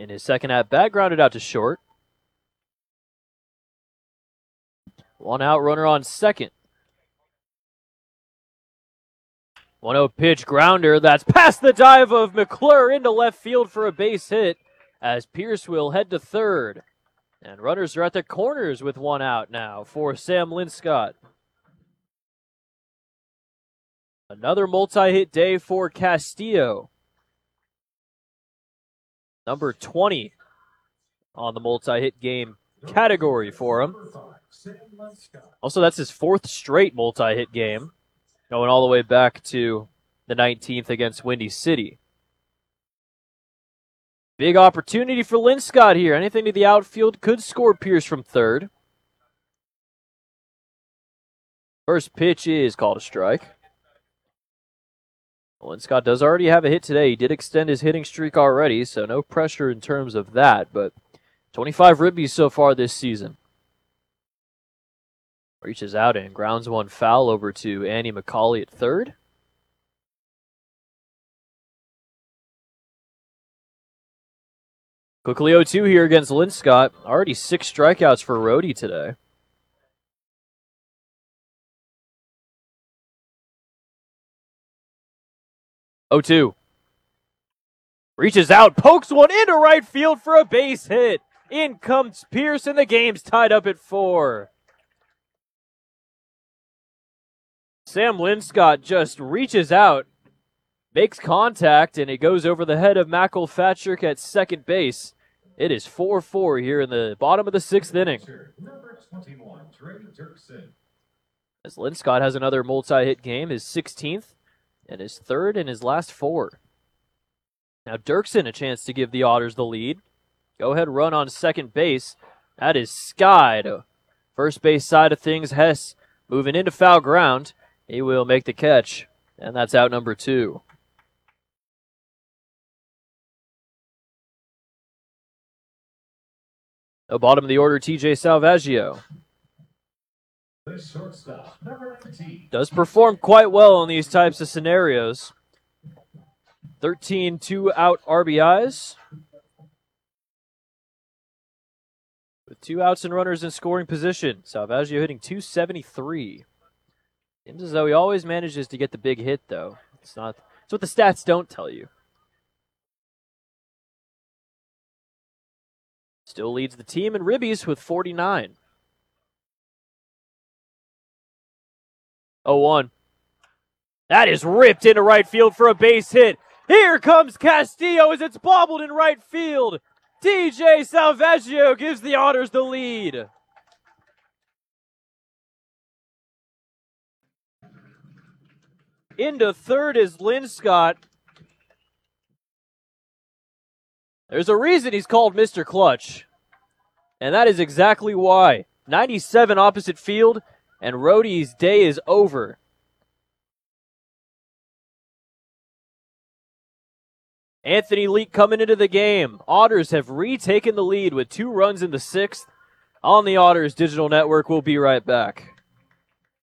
in his second at-bat, grounded out to short. 1 out, runner on second. 1-0 pitch, grounder. That's past the dive of McClure into left field for a base hit as Pierce will head to third. And runners are at the corners with 1 out now for Sam Linscott. Another multi-hit day for Castillo. Number 20 on the multi-hit game category for him. Also, that's his 4th straight multi-hit game, going all the way back to the 19th against Windy City. Big opportunity for Linscott here. Anything to the outfield could score Pierce from third. First pitch is called a strike. Linscott does already have a hit today. He did extend his hitting streak already, so no pressure in terms of that, but 25 ribbies so far this season. Reaches out and grounds one foul over to Andy McCauley at third. Quickly 0-2 here against Linscott. Already 6 strikeouts for Rhodey today. Oh-2. Reaches out, pokes one into right field for a base hit. In comes Pierce, and the game's tied up at 4. Sam Linscott just reaches out, makes contact, and it goes over the head of Michael Fatchuk at second base. It is 4-4 here in the bottom of the 6th inning. As Linscott has another multi-hit game, his 16th, and his 3rd in his last 4. Now Dirksen a chance to give the Otters the lead. Go-ahead run on second base. That is skied. First base side of things, Hess moving into foul ground. He will make the catch, and that's out number 2. The bottom of the order, TJ Salvaggio. Does perform quite well in these types of scenarios. 13 two-out RBIs. With 2 outs and runners in scoring position. Salvaggio hitting .273. Seems as though he always manages to get the big hit, though. It's what the stats don't tell you. Still leads the team in ribbies with 49. 0-1. That is ripped into right field for a base hit. Here comes Castillo as it's bobbled in right field. TJ Salvaggio gives the Otters the lead. Into third is Linscott. There's a reason he's called Mr. Clutch, and that is exactly why. 97 opposite field, and Rhodey's day is over. Anthony Leake coming into the game. Otters have retaken the lead with 2 runs in the 6th. On the Otters Digital Network, we'll be right back.